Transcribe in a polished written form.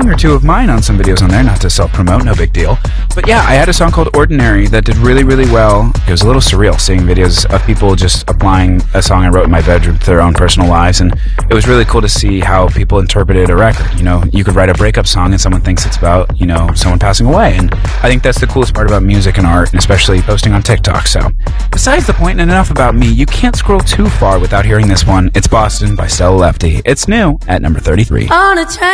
song or two of mine on some videos on there, not to self-promote, no big deal. But yeah, I had a song called Ordinary that did really, really well. It was a little surreal seeing videos of people just applying a song I wrote in my bedroom to their own personal lives, and it was really cool to see how people interpreted a record. You know, you could write a breakup song and someone thinks it's about, you know, someone passing away, and I think that's the coolest part about music and art, and especially posting on TikTok. So, besides the point and enough about me, you can't scroll too far without hearing this one. It's Boston by Stella Lefty. It's new at number 33. On a train